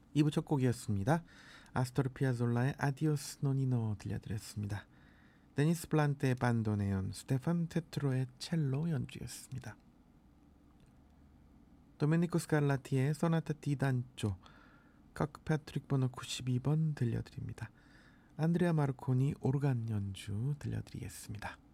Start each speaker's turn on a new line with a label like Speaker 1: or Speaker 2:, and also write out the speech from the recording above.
Speaker 1: 2부 첫 곡이었습니다. 아스토르 피아졸라의 아디오스 노니노 들려드렸습니다. 데니스 블란테의 반도네온, 스테판 테트로의 첼로 연주였습니다. 도메니코 스칼라티의 소나타 디 단조, 카크 패트릭 번호 92번 들려드립니다. 안드레아 마르코니 오르간 연주 들려드리겠습니다.